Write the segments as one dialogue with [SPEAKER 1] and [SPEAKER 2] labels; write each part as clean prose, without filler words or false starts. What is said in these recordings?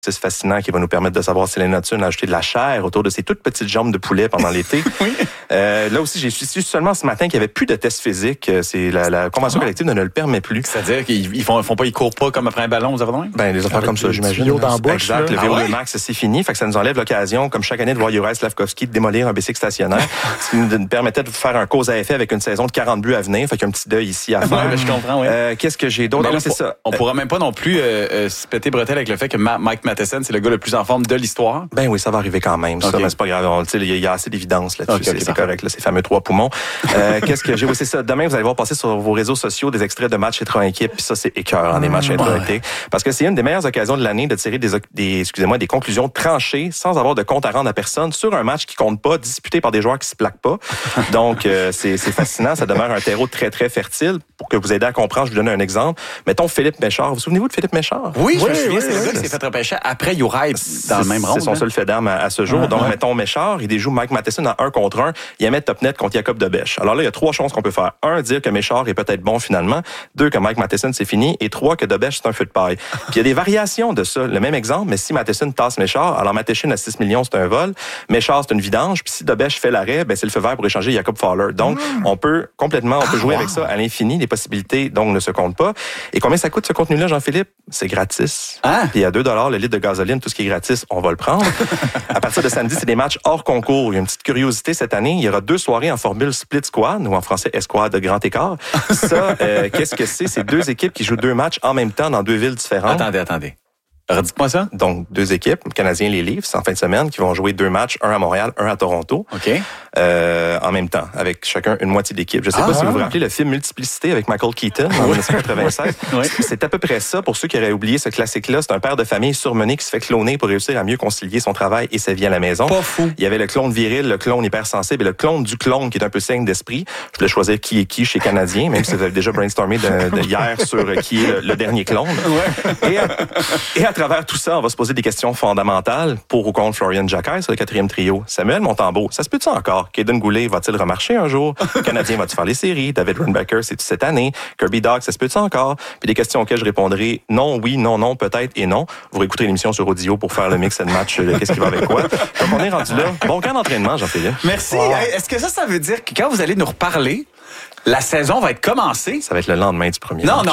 [SPEAKER 1] C'est fascinant qui va nous permettre de savoir si la nature a ajouté de la chair autour de ces toutes petites jambes de poulet pendant l'été.
[SPEAKER 2] Oui.
[SPEAKER 1] Là aussi, j'ai su seulement ce matin qu'il n'y avait plus de tests physiques. C'est la convention collective ne le permet plus.
[SPEAKER 2] C'est-à-dire qu'ils courent pas comme après un ballon, vous avez dit?
[SPEAKER 1] Ben, les affaires comme ça, j'imagine.
[SPEAKER 3] Dans la bouche,
[SPEAKER 1] exact.
[SPEAKER 3] là.
[SPEAKER 1] Le VO2 Max, c'est fini. Fait que ça nous enlève l'occasion, comme chaque année, de voir Juraj Slavkovski démolir un bicycle stationnaire. Ce qui nous permettait de faire un cause à effet avec une saison de 40 buts à venir. Fait qu'il y a un petit deuil ici à faire.
[SPEAKER 2] Ouais, je comprends, oui.
[SPEAKER 1] Qu'est-ce que j'ai d'autre?
[SPEAKER 2] C'est ça. On pourra même pas non plus se péter bretelle avec le fait que Mike Matheson, c'est le gars le plus en forme de l'histoire.
[SPEAKER 1] Ben oui, ça va arriver quand même. Ça, mais c'est pas grave. Il y a assez d'évidence là-dessus. C'est correct, là, ces fameux 3 poumons. Qu'est-ce que j'ai? Oui, c'est ça. Demain, vous allez voir passer sur vos réseaux sociaux des extraits de matchs intra-équipe. Puis ça, c'est écœurant, des matchs intra-équipe. Parce que c'est une des meilleures occasions de l'année de tirer des conclusions tranchées sans avoir de compte à rendre à personne sur un match qui compte pas, disputé par des joueurs qui se plaquent pas. Donc, c'est fascinant. Ça demeure un terreau très, très fertile. Pour que vous aider à comprendre, je vous donne un exemple. Mettons Philippe Méchard. Vous souvenez-vous de Philippe Méchard?
[SPEAKER 2] Oui, je me souviens. C'est le gars qui s'est fait repêcher après Juraj dans le même rond.
[SPEAKER 1] C'est son seul fait d'arme à ce jour. Donc, mettons Méchard, il déjoue Mike Matheson en 1 contre 1. Il aimait top net contre Jacob Debèche. Alors là, il y a 3 choses qu'on peut faire. 1, dire que Méchard est peut-être bon finalement. 2, que Mike Matheson, c'est fini. Et 3, que Debèche, c'est un feu de paille. Puis il y a des variations de ça. Le même exemple, mais si Matheson tasse Méchard, alors Matheson à 6 millions, c'est un vol. Méchard, c'est une vidange. Puis si Debèche fait l'arrêt, ben c'est le feu vert pour échanger Jacob Fowler. Donc, on peut jouer avec ça à l'infini. Les possibilités, donc, ne se comptent pas. Et combien ça coûte ce contenu-là, Jean-Philippe? C'est gratis. Puis à 2 $ le litre de gasoline, tout ce qui est gratis, on va le prendre. À partir de samedi, c'est des matchs hors concours. Il y a une petite curiosité cette année. Il y aura 2 soirées en formule split squad, ou en français escouade de grand écart. Ça, qu'est-ce que c'est? C'est 2 équipes qui jouent 2 matchs en même temps dans 2 villes différentes.
[SPEAKER 2] Attendez. Redites-moi ça.
[SPEAKER 1] Donc, 2 équipes, Canadiens les Leafs, en fin de semaine, qui vont jouer 2 matchs, un à Montréal, un à Toronto.
[SPEAKER 2] OK.
[SPEAKER 1] En même temps, avec chacun une moitié d'équipe. Je sais pas si vous vous rappelez le film Multiplicité avec Michael Keaton en 1996. Oui. C'est à peu près ça. Pour ceux qui auraient oublié ce classique-là, c'est un père de famille surmené qui se fait cloner pour réussir à mieux concilier son travail et sa vie à la maison.
[SPEAKER 2] Pas fou.
[SPEAKER 1] Il y avait le clone viril, le clone hypersensible et le clone du clone qui est un peu saigne d'esprit. Je voulais choisir qui est qui chez Canadiens, même si vous avez déjà brainstormé de hier sur qui est le dernier clone. Ouais. Et à travers tout ça, on va se poser des questions fondamentales pour ou contre Florian Jacquet sur le 4e trio. Samuel Montembeault, ça se peut-tu encore? Kaden Goulet va-t-il remarcher un jour? Le Canadien va-tu faire les séries? David Runbecker, c'est-tu cette année? Kirby Dach, ça se peut-tu encore? Puis des questions auxquelles je répondrai non, oui, non, peut-être et non. Vous réécouterez l'émission sur audio pour faire le mix and match, qu'est-ce qui va avec quoi. Donc on est rendu là. Bon camp d'entraînement, Jean-Philippe.
[SPEAKER 2] Merci. Wow. Est-ce que ça veut dire que quand vous allez nous reparler, la saison va être commencée? Ça
[SPEAKER 1] va être le lendemain du premier
[SPEAKER 2] match.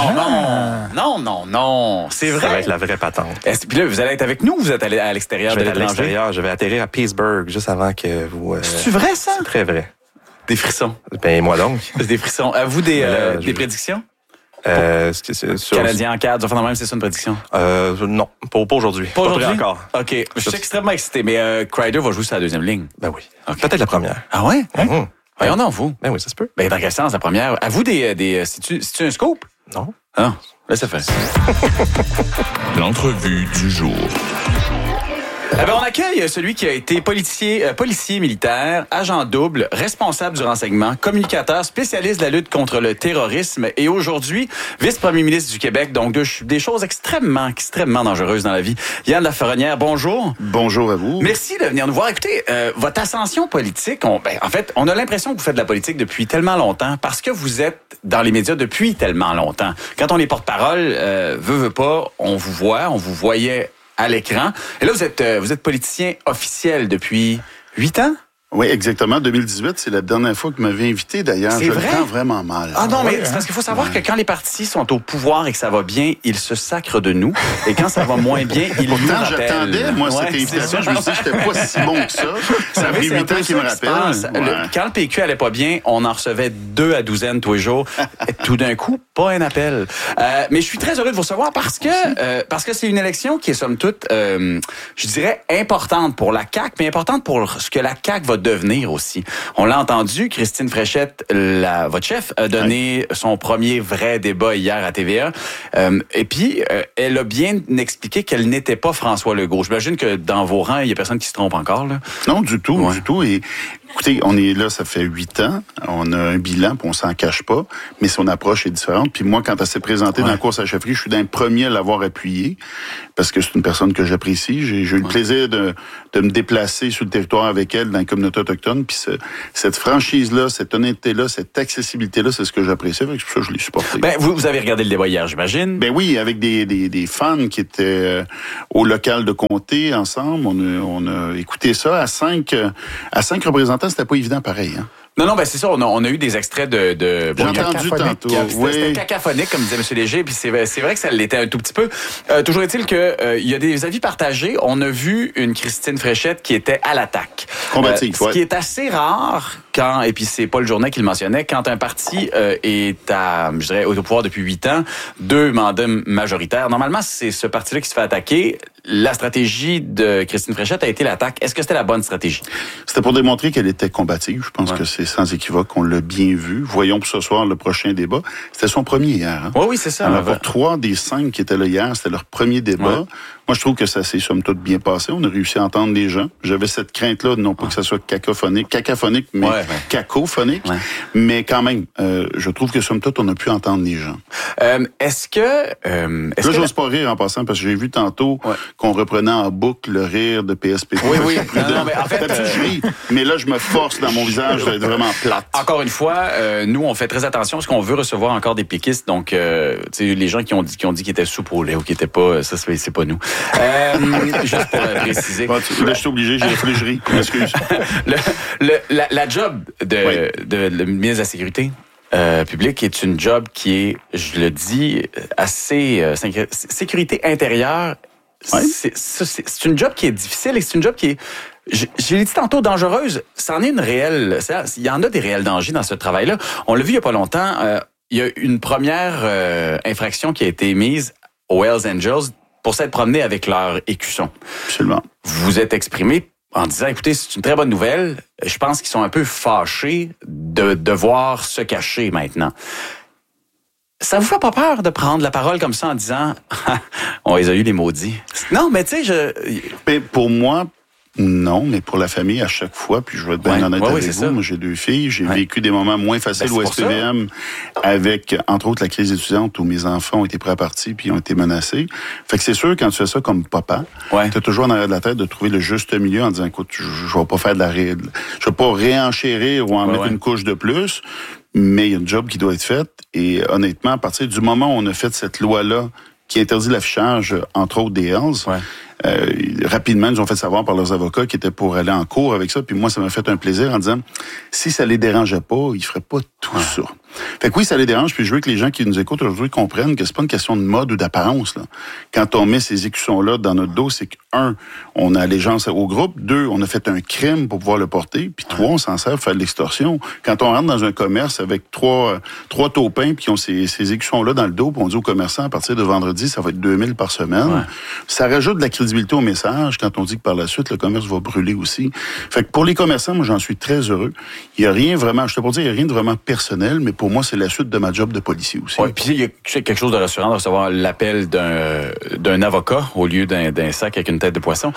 [SPEAKER 2] Non. C'est vrai.
[SPEAKER 1] Ça va être la vraie patente.
[SPEAKER 2] Puis là, vous allez être avec nous ou vous êtes allé à l'extérieur de l'étranger?
[SPEAKER 1] À l'extérieur. Je vais atterrir à Pittsburgh juste avant que vous...
[SPEAKER 2] C'est vrai, ça?
[SPEAKER 1] C'est très vrai.
[SPEAKER 2] Des frissons.
[SPEAKER 1] Ben, moi donc.
[SPEAKER 2] Des frissons. Avez-vous des prédictions? Canadien en 4, même, c'est ça une prédiction?
[SPEAKER 1] Non, pas aujourd'hui. Pas aujourd'hui encore.
[SPEAKER 2] OK. Je suis extrêmement excité, mais Kreider va jouer sur la 2e ligne.
[SPEAKER 1] Ben oui. Okay. Peut-être la première.
[SPEAKER 2] Ah ouais? Voyons donc, vous.
[SPEAKER 1] Ben oui, ça se peut.
[SPEAKER 2] Ben, dans quel sens, la première? À vous c'est-tu un scoop?
[SPEAKER 1] Non.
[SPEAKER 2] Ah, laisse ça faire.
[SPEAKER 4] L'entrevue du jour.
[SPEAKER 2] On accueille celui qui a été policier militaire, agent double, responsable du renseignement, communicateur, spécialiste de la lutte contre le terrorisme et aujourd'hui vice-premier ministre du Québec. Donc des choses extrêmement dangereuses dans la vie. Yann Laferronnière, bonjour.
[SPEAKER 5] Bonjour à vous.
[SPEAKER 2] Merci de venir nous voir. Écoutez, votre ascension politique, en fait, on a l'impression que vous faites de la politique depuis tellement longtemps parce que vous êtes dans les médias depuis tellement longtemps. Quand on est porte-parole, veut pas, on vous voit, on vous voyait à l'écran. Et là, vous êtes politicien officiel depuis 8 ans?
[SPEAKER 5] Oui, exactement. 2018, c'est la dernière fois que vous m'avez invité, d'ailleurs.
[SPEAKER 2] C'est vrai?
[SPEAKER 5] Le prends vraiment mal.
[SPEAKER 2] Ah non, mais c'est parce qu'il faut savoir que quand les partis sont au pouvoir et que ça va bien, ils se sacrent de nous. Et quand ça va moins bien, ils nous rappellent.
[SPEAKER 5] Pourtant, j'attendais, moi, cette invitation. Je me suis dit que j'étais pas si bon que ça. Ça a pris 8 ans qu'ils me rappellent.
[SPEAKER 2] Quand le PQ allait pas bien, on en recevait 2 à douzaine tous les jours. Et tout d'un coup, pas un appel. Mais je suis très heureux de vous recevoir parce que c'est une élection qui est, somme toute, je dirais, importante pour la CAQ, mais importante pour ce que la CAQ va devenir aussi. On l'a entendu, Christine Fréchette, votre chef, a donné son premier vrai débat hier à TVA. Et puis, elle a bien expliqué qu'elle n'était pas François Legault. J'imagine que dans vos rangs, il y a personne qui se trompe encore, là.
[SPEAKER 5] Non, du tout, du tout. Et Écoutez, on est là, ça fait 8 ans. On a un bilan, puis on s'en cache pas, mais son approche est différente. Puis moi, quand elle s'est présentée dans la course à la chefferie, je suis d'un premier à l'avoir appuyé, parce que c'est une personne que j'apprécie. J'ai eu le plaisir de me déplacer sur le territoire avec elle dans les communautés autochtones. Puis cette franchise-là, cette honnêteté-là, cette accessibilité-là, c'est ce que j'apprécie. C'est pour ça que je l'ai supporté.
[SPEAKER 2] Ben, vous avez regardé le débat hier, j'imagine?
[SPEAKER 5] Ben oui, avec des fans qui étaient au local de comté ensemble. On a écouté ça à 5 représentants. C'était pas évident pareil, hein?
[SPEAKER 2] Non, ben c'est ça. On a eu des extraits de
[SPEAKER 5] J'ai entendu tantôt.
[SPEAKER 2] C'était cacophonique, comme disait M. Léger, puis c'est vrai que ça l'était un tout petit peu. Toujours est-il que il y a des avis partagés. On a vu une Christine Fréchette qui était à l'attaque.
[SPEAKER 5] Combative,
[SPEAKER 2] ce qui est assez rare quand, et puis c'est Paul Journet qui le mentionnait, quand un parti est je dirais, au pouvoir depuis 8 ans, 2 mandats majoritaires. Normalement, c'est ce parti-là qui se fait attaquer. La stratégie de Christine Fréchette a été l'attaque. Est-ce que c'était la bonne stratégie?
[SPEAKER 5] C'était pour démontrer qu'elle était combative. Je pense que c'est sans équivoque. On l'a bien vu. Voyons pour ce soir le prochain débat. C'était son premier hier. Hein?
[SPEAKER 2] Oui, c'est ça.
[SPEAKER 5] Alors, pour 3 des 5 qui étaient là hier, c'était leur premier débat. Ouais. Moi, je trouve que ça s'est somme toute bien passé. On a réussi à entendre les gens. J'avais cette crainte-là, non pas que ça soit cacophonique, mais cacophonique. Ouais. Mais quand même, je trouve que somme toute, on a pu entendre les gens.
[SPEAKER 2] Est-ce que...
[SPEAKER 5] là, j'ose pas rire en passant, parce que j'ai vu tantôt qu'on reprenait en boucle le rire de PSPP.
[SPEAKER 2] Oui. Non, mais en fait...
[SPEAKER 5] je ris, mais là, je me force dans mon visage d'être vraiment plate.
[SPEAKER 2] Encore une fois, nous, on fait très attention parce qu'on veut recevoir encore des péquistes. Donc, les gens qui ont dit qu'ils étaient soupes au lait ou qui étaient pas... Ça, c'est pas nous. Juste pour préciser.
[SPEAKER 5] Là, je suis obligé, j'ai réfléchi. M'excuse.
[SPEAKER 2] La job de ministre de la Sécurité publique est une job qui est, je le dis, assez sécurité intérieure. Ouais. C'est une job qui est difficile et c'est une job qui est, je l'ai dit tantôt, dangereuse. C'en est une réelle. Il y en a des réels dangers dans ce travail-là. On l'a vu il y a pas longtemps. Il y a une première infraction qui a été mise aux Hells Angels pour s'être promenés avec leur écusson.
[SPEAKER 5] Absolument.
[SPEAKER 2] Vous êtes exprimé en disant, écoutez, c'est une très bonne nouvelle. Je pense qu'ils sont un peu fâchés de devoir se cacher maintenant. Ça vous fait pas peur de prendre la parole comme ça en disant, on les a eu les maudits? Non, mais tu sais,
[SPEAKER 5] Mais pour moi, non, mais pour la famille, à chaque fois, puis je vais être bien honnête avec vous, moi j'ai 2 filles, j'ai vécu des moments moins faciles au SPVM avec, entre autres, la crise étudiante où mes enfants ont été prêts à partir puis ont été menacés. Fait que c'est sûr, quand tu fais ça comme papa, t'as toujours en arrière de la tête de trouver le juste milieu en disant, écoute, je vais pas faire je vais pas réenchérir ou en mettre une couche de plus, mais il y a une job qui doit être faite et honnêtement, à partir du moment où on a fait cette loi-là qui interdit l'affichage, entre autres, des Hells, rapidement, ils nous ont fait savoir par leurs avocats qu'ils étaient pour aller en cours avec ça. Puis moi, ça m'a fait un plaisir en disant, si ça les dérangeait pas, ils feraient pas tout ça. Fait que oui, ça les dérange. Puis je veux que les gens qui nous écoutent aujourd'hui comprennent que c'est pas une question de mode ou d'apparence, là. Quand on met ces écussons-là dans notre dos, c'est que, 1, on a allégeance au groupe. 2, on a fait un crime pour pouvoir le porter. Puis 3, on s'en sert pour faire de l'extorsion. Quand on rentre dans un commerce avec trois taupins puis qui ont ces écussons-là dans le dos, puis on dit aux commerçants, à partir de vendredi, ça va être 2000 par semaine. Ça rajoute de la crédibilité au message quand on dit que par la suite, le commerce va brûler aussi. Fait que pour les commerçants, moi, j'en suis très heureux. Il y a rien vraiment, je te peux dire, il y a rien de vraiment personnel, mais pour moi, c'est la suite de ma job de policier aussi.
[SPEAKER 2] Oui, puis il y a quelque chose de rassurant de recevoir l'appel d'un avocat au lieu d'un sac avec une tête de poisson.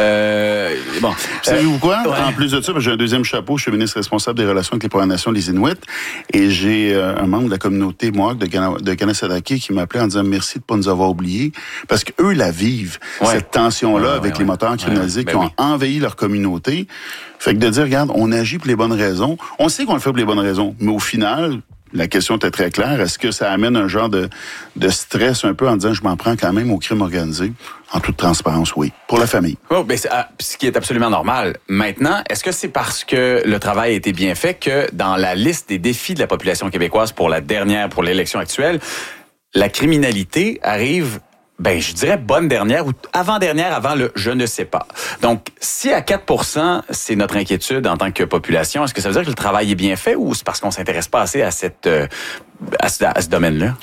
[SPEAKER 5] Savez-vous quoi? En plus de ça, j'ai un deuxième chapeau. Je suis ministre responsable des relations avec les Premières Nations, les Inuits, et j'ai un membre de la communauté Mohawk de Kanesatake qui m'appelait en disant merci de pas nous avoir oubliés, parce qu'eux la vivent, cette tension-là avec les moteurs criminalisés qui ont envahi leur communauté. Fait que de dire, regarde, on agit pour les bonnes raisons. On sait qu'on le fait pour les bonnes raisons, mais au final, la question était très claire. Est-ce que ça amène un genre de stress un peu en disant, je m'en prends quand même au crime organisé? En toute transparence, oui. Pour la famille.
[SPEAKER 2] Oh, ben ce qui est absolument normal. Maintenant, est-ce que c'est parce que le travail a été bien fait que dans la liste des défis de la population québécoise pour l'élection actuelle, la criminalité arrive, je dirais bonne dernière ou avant-dernière avant le « je ne sais pas ». Donc, si à 4%, c'est notre inquiétude en tant que population, est-ce que ça veut dire que le travail est bien fait ou c'est parce qu'on s'intéresse pas assez à ce domaine-là?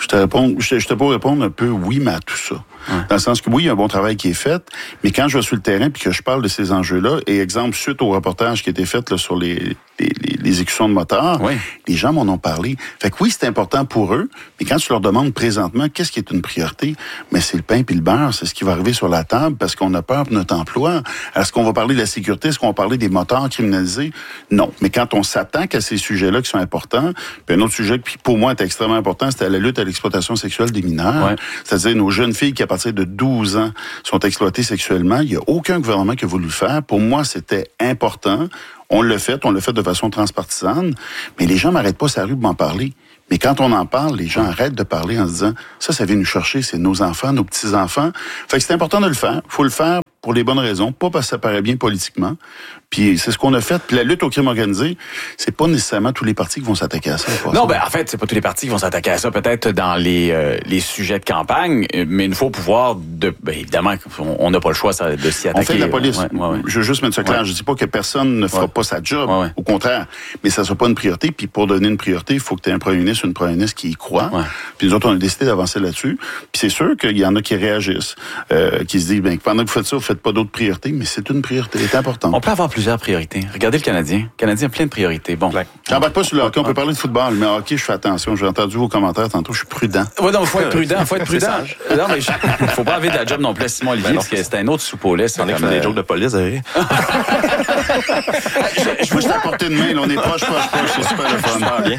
[SPEAKER 5] Je te peux répondre un peu oui, mais à tout ça. Dans le sens que oui, il y a un bon travail qui est fait, mais quand je vais sur le terrain puis que je parle de ces enjeux-là, et exemple, suite au reportage qui a été fait là, sur les exécutions de motards, les gens m'en ont parlé. Fait que oui, c'est important pour eux, mais quand tu leur demandes présentement qu'est-ce qui est une priorité, mais c'est le pain puis le beurre, c'est ce qui va arriver sur la table parce qu'on a peur pour notre emploi. Est-ce qu'on va parler de la sécurité? Est-ce qu'on va parler des motards criminalisés? Non. Mais quand on s'attaque à ces sujets-là qui sont importants, puis un autre sujet qui pour moi est extrêmement important, c'était la lutte à l'exploitation sexuelle des mineurs. Ouais. C'est-à-dire nos jeunes filles qui à partir de 12 ans sont exploitées sexuellement. Il n'y a aucun gouvernement qui a voulu le faire. Pour moi, c'était important. On l'a fait de façon transpartisane, mais les gens m'arrêtent pas sa rue pour m'en parler. Mais quand on en parle, les gens arrêtent de parler en se disant ça vient nous chercher, c'est nos enfants, nos petits-enfants. Fait que c'est important de le faire. Faut le faire pour les bonnes raisons, pas parce que ça paraît bien politiquement. Puis c'est ce qu'on a fait. Puis la lutte au crime organisé, c'est pas nécessairement tous les partis qui vont s'attaquer à ça.
[SPEAKER 2] Non, en fait, c'est pas tous les partis qui vont s'attaquer à ça. Peut-être dans les sujets de campagne, mais il faut pouvoir évidemment, on n'a pas le choix de s'y attaquer.
[SPEAKER 5] On fait de la police. Je veux juste mettre ça clair. Ouais. Je dis pas que personne ne fera pas sa job. Au contraire. Mais ça sera pas une priorité. Puis pour donner une priorité, il faut que tu aies un premier ministre ou une première ministre qui y croit. Ouais. Puis nous autres, on a décidé d'avancer là-dessus. Puis c'est sûr qu'il y en a qui réagissent, qui se disent, pendant que vous faites ça, vous faites pas d'autres priorités, mais c'est une priorité, c'est important.
[SPEAKER 2] On peut avoir plusieurs priorités. Regardez le Canadien. Le Canadien a plein de priorités. Bon.
[SPEAKER 5] J'embarque pas sur le hockey. On peut parler de football, mais hockey, je fais attention. J'ai entendu vos commentaires tantôt. Je suis prudent.
[SPEAKER 2] Oui, donc, faut être prudent. Non, mais faut pas avoir de la job non plus, Simon Olivier, parce que c'est un autre soupe au lait.
[SPEAKER 1] On est fait des jokes de police, vous
[SPEAKER 5] Je veux t'apporter une main. Là, on est proche. C'est super le fun. Bien.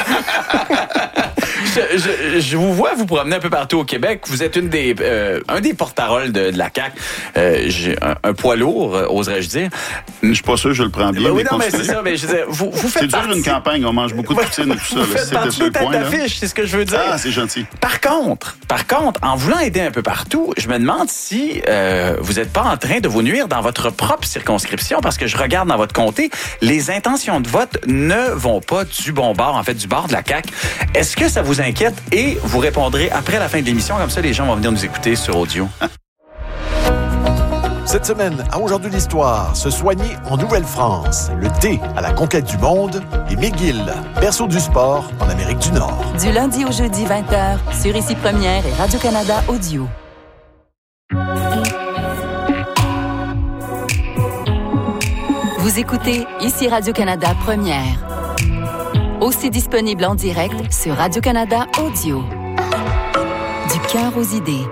[SPEAKER 2] Je vous vois vous promener un peu partout au Québec. Vous êtes un des porte-paroles de la CAQ. J'ai un poids lourd, oserais-je dire.
[SPEAKER 5] Je suis pas sûr que je le prends bien.
[SPEAKER 2] Oui, non, mais c'est ça. Mais je disais, vous faites
[SPEAKER 5] c'est dur une campagne. On mange beaucoup de poutine et tout ça.
[SPEAKER 2] Vous faites partie de tête d'affiche, c'est ce que je veux dire.
[SPEAKER 5] Ah, c'est gentil.
[SPEAKER 2] Par contre, en voulant aider un peu partout, je me demande si vous n'êtes pas en train de vous nuire dans votre propre circonscription, parce que je regarde dans votre comté, les intentions de vote ne vont pas du bon bord, en fait, du bord de la CAQ. Est-ce que ça vous inquiète? Et vous répondrez après la fin de l'émission, comme ça les gens vont venir nous écouter sur audio.
[SPEAKER 3] Cette semaine, à Aujourd'hui l'Histoire, se soigner en Nouvelle-France, le thé à la conquête du monde et McGill, berceau du sport en Amérique du Nord.
[SPEAKER 4] Du lundi au jeudi 20h, sur Ici Première et Radio-Canada Audio. Vous écoutez Ici Radio-Canada Première. Aussi disponible en direct sur Radio-Canada Audio. Du cœur aux idées.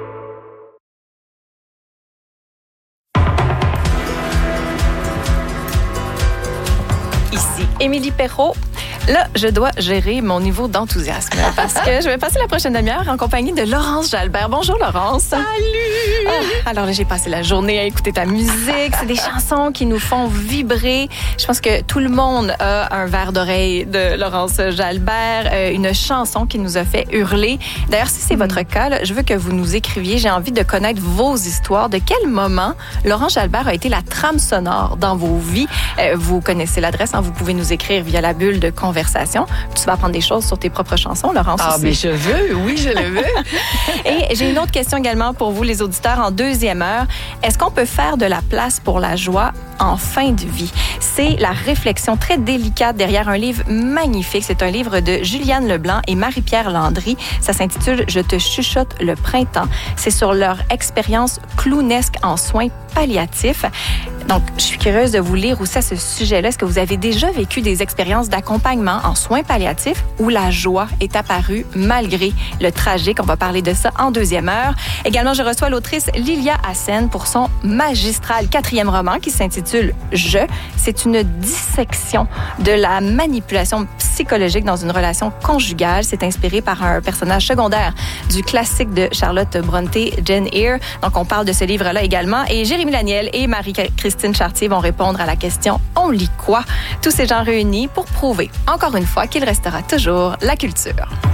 [SPEAKER 6] Ici Émilie Perrault. Là, je dois gérer mon niveau d'enthousiasme parce que je vais passer la prochaine demi-heure en compagnie de Laurence Jalbert. Bonjour, Laurence.
[SPEAKER 7] Salut!
[SPEAKER 6] Alors là, j'ai passé la journée à écouter ta musique. C'est des chansons qui nous font vibrer. Je pense que tout le monde a un verre d'oreille de Laurence Jalbert, une chanson qui nous a fait hurler. D'ailleurs, si c'est votre cas, là, je veux que vous nous écriviez. J'ai envie de connaître vos histoires. De quel moment Laurence Jalbert a été la trame sonore dans vos vies? Vous connaissez l'adresse, hein? Vous pouvez nous écrire via la bulle de conversation. Tu vas apprendre des choses sur tes propres chansons, Laurence.
[SPEAKER 7] Ah, mais je veux, oui, je le veux.
[SPEAKER 6] Et j'ai une autre question également pour vous, les auditeurs, en deuxième heure. Est-ce qu'on peut faire de la place pour la joie en fin de vie? C'est la réflexion très délicate derrière un livre magnifique. C'est un livre de Juliane Leblanc et Marie-Pierre Landry. Ça s'intitule « Je te chuchote le printemps ». C'est sur leur expérience clownesque en soins palliatifs. Donc, je suis curieuse de vous lire aussi à ce sujet-là. Est-ce que vous avez déjà vécu des expériences d'accompagnement en soins palliatifs où la joie est apparue malgré le tragique? On va parler de ça en deuxième heure. Également, je reçois l'autrice Lilia Hassen pour son magistral 4e roman qui s'intitule « Je ». C'est une dissection de la manipulation psychologique dans une relation conjugale. C'est inspiré par un personnage secondaire du classique de Charlotte Brontë, Jane Eyre. Donc, on parle de ce livre-là également. Et Jérémy Laniel et Marie-Christine Chartier vont répondre à la question « On lit quoi ?» Tous ces gens réunis pour prouver, encore une fois, qu'il restera toujours la culture.